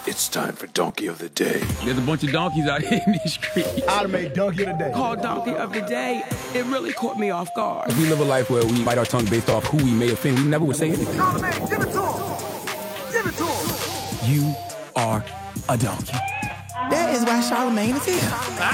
It's time for Donkey of the Day. There's a bunch of donkeys out here in these streets. I'd make Donkey of the Day. Called Donkey of the Day. It really caught me off guard. We live a life where we bite our tongue based off who we may offend. We never would say anything. Charlamagne, give it to him. Give it to him. You are a donkey. That is why Charlamagne is here.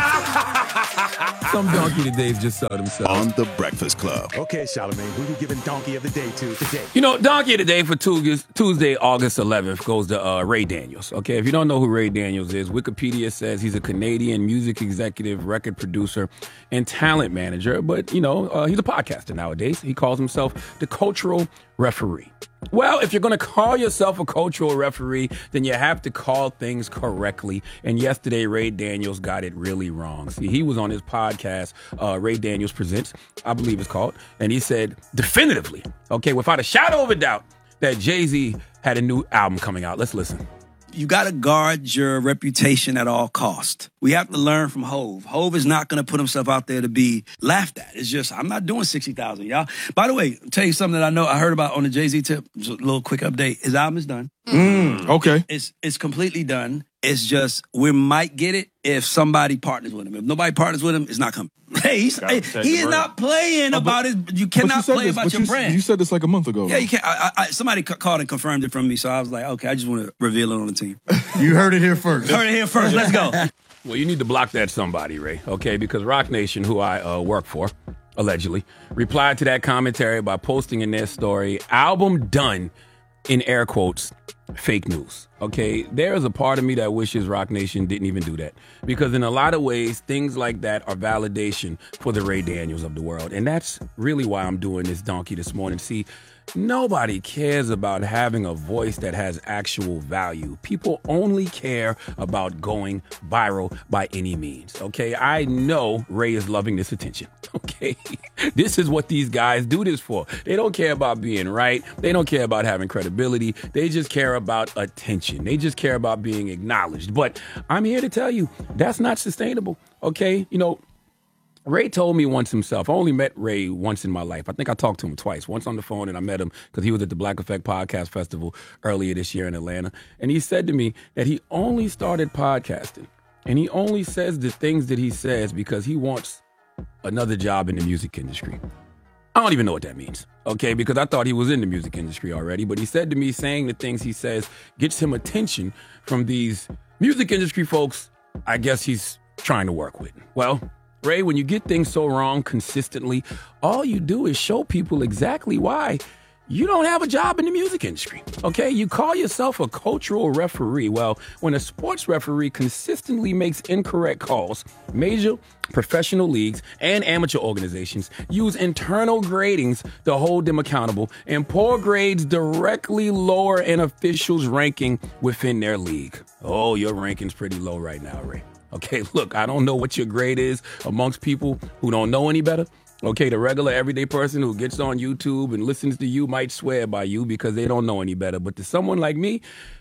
Some donkey todays just sell themselves. On The Breakfast Club. Okay, Charlamagne, who you giving Donkey of the Day to today? You know, donkey of the day for Tuesday, August 11th goes to Ray Daniels. Okay, if you don't know who Ray Daniels is, Wikipedia says he's a Canadian music executive, record producer, and talent manager. But, you know, he's a podcaster nowadays. He calls himself the cultural referee. Well, if you're going to call yourself a cultural referee, then you have to call things correctly. And yesterday, Ray Daniels got it really wrong. See, he was on his podcast, Ray Daniels Presents, I believe it's called, and he said definitively, okay, without a shadow of a doubt, that Jay-Z had a new album coming out. Let's listen. You got to guard your reputation at all cost. We have to learn from Hov. Hov is not going to put himself out there to be laughed at. It's just, I'm not doing 60,000, y'all. By the way, I'll tell you something that I heard about on the Jay-Z tip. Just a little quick update. His album is done. Okay. It's completely done. It's just, we might get it if somebody partners with him. If nobody partners with him, it's not coming. Hey, he is not playing about it. You cannot play about your brand. You said this like a month ago. Yeah, you can't. Somebody called and confirmed it from me, so I was like, okay, I just want to reveal it on the team. You heard it here first. Heard it here first. Let's go. Well, you need to block that somebody, Ray, okay? Because Rock Nation, who I work for, allegedly, replied to that commentary by posting in their story, album done, in air quotes, fake news. Okay, there is a part of me that wishes Rock Nation didn't even do that. Because in a lot of ways, things like that are validation for the Ray Daniels of the world. And that's really why I'm doing this donkey this morning. See, nobody cares about having a voice that has actual value. People only care about going viral by any means. Okay, I know Ray is loving this attention. Okay, this is what these guys do this for. They don't care about being right. They don't care about having credibility. They just care about attention. They just care about being acknowledged. But I'm here to tell you, that's not sustainable. Okay, you know, Ray told me once himself. I only met Ray once in my life. I think I talked to him twice. Once on the phone, and I met him because he was at the Black Effect Podcast Festival earlier this year in Atlanta. And he said to me that he only started podcasting, and he only says the things that he says because he wants another job in the music industry. I don't even know what that means, okay, because I thought he was in the music industry already. But he said to me, saying the things he says gets him attention from these music industry folks I guess he's trying to work with. Well, Ray, when you get things so wrong consistently, all you do is show people exactly why you don't have a job in the music industry, okay? You call yourself a cultural referee. Well, when a sports referee consistently makes incorrect calls, major professional leagues and amateur organizations use internal gradings to hold them accountable, and poor grades directly lower an official's ranking within their league. Oh, your ranking's pretty low right now, Ray. Okay, look, I don't know what your grade is amongst people who don't know any better. Okay, the regular everyday person who gets on YouTube and listens to you might swear by you because they don't know any better. But to someone like me,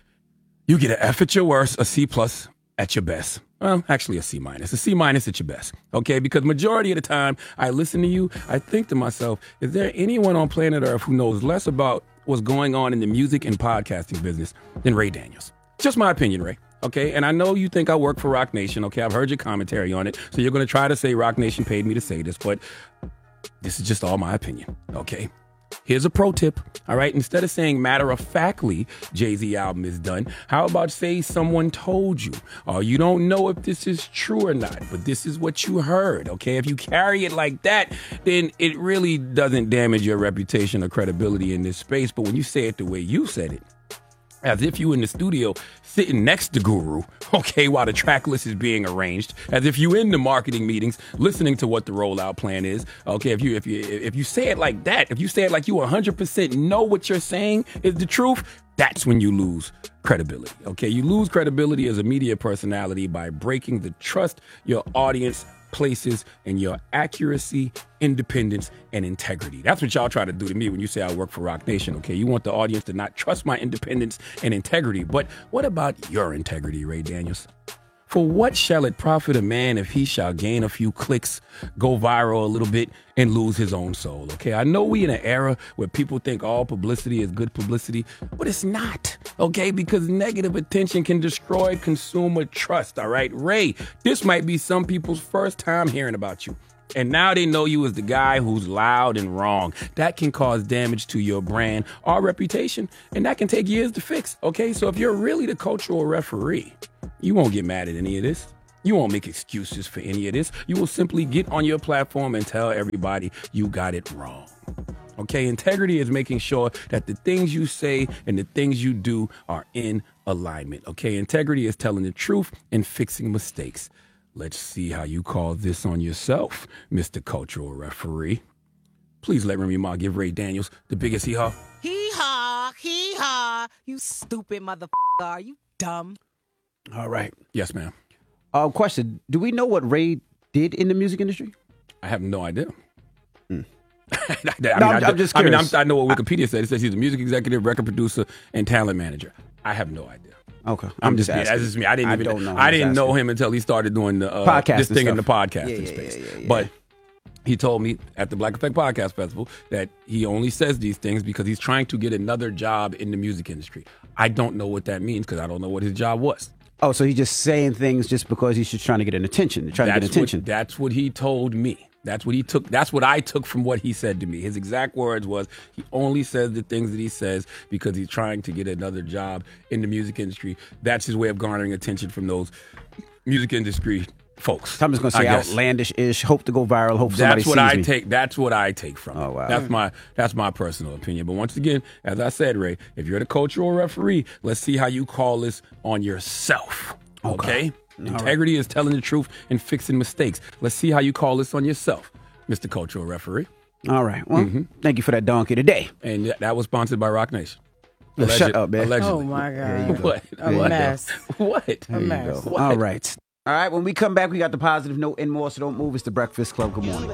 you get an F at your worst, a C plus at your best. Well, actually a C minus. A C minus at your best. Okay, because majority of the time I listen to you, I think to myself, is there anyone on planet Earth who knows less about what's going on in the music and podcasting business than Ray Daniels? Just my opinion, Ray. Okay, and I know you think I work for Rock Nation. Okay, I've heard your commentary on it. So you're going to try to say Rock Nation paid me to say this, but this is just all my opinion. Okay, here's a pro tip. All right, instead of saying matter-of-factly Jay-Z album is done, how about say someone told you, or you don't know if this is true or not, but this is what you heard. Okay, if you carry it like that, then it really doesn't damage your reputation or credibility in this space. But when you say it the way you said it, as if you in the studio sitting next to Guru, okay, while the track list is being arranged, as if you in the marketing meetings listening to what the rollout plan is, okay, if you say it like that, if you say it like you 100% know what you're saying is the truth, that's when you lose credibility, okay? You lose credibility as a media personality by breaking the trust your audience places in your accuracy, independence, and integrity. That's what y'all try to do to me when you say I work for Rock Nation, okay? You want the audience to not trust my independence and integrity. But what about your integrity, Ray Daniels? For what shall it profit a man if he shall gain a few clicks, go viral a little bit, and lose his own soul, okay? I know we in an era where people think all publicity is good publicity, but it's not. Okay, because negative attention can destroy consumer trust, all right? Ray, this might be some people's first time hearing about you. And now they know you as the guy who's loud and wrong. That can cause damage to your brand or reputation, and that can take years to fix, okay? So if you're really the cultural referee, you won't get mad at any of this. You won't make excuses for any of this. You will simply get on your platform and tell everybody you got it wrong. Okay, integrity is making sure that the things you say and the things you do are in alignment. Okay, integrity is telling the truth and fixing mistakes. Let's see how you call this on yourself, Mr. Cultural Referee. Please let Remy Ma give Ray Daniels the biggest hee-haw. Hee-haw, hee-haw. You stupid motherfucker. Are you dumb? All right. Yes, ma'am. Question. Do we know what Ray did in the music industry? I have no idea. I'm just curious. I know what Wikipedia says. It says he's a music executive, record producer, and talent manager. I have no idea. Okay, I'm just asking. That's just me. I didn't know. I didn't know him until he started doing the podcast this thing stuff. in the podcasting space. Yeah. But he told me at the Black Effect Podcast Festival that he only says these things because he's trying to get another job in the music industry. I don't know what that means because I don't know what his job was. Oh, so he's just saying things just because he's just trying to get attention. That's what he told me. That's what he took. That's what I took from what he said to me. His exact words was he only says the things that he says because he's trying to get another job in the music industry. That's his way of garnering attention from those music industry folks. So I'm just going to say outlandish-ish, hope to go viral, hope somebody sees me. That's what I take from it. Oh, wow. That's my personal opinion. But once again, as I said, Ray, if you're the cultural referee, let's see how you call this on yourself. Okay? Integrity is telling the truth and fixing mistakes. Let's see how you call this on yourself, Mr. Cultural Referee. All right. Well, thank you for that donkey today. And that was sponsored by Rock Nation. Shut up, man. Allegedly. Oh, my God. What? A mess. What? A mess. All right. All right. When we come back, we got the positive note and more, so don't move. It's the Breakfast Club. Good morning.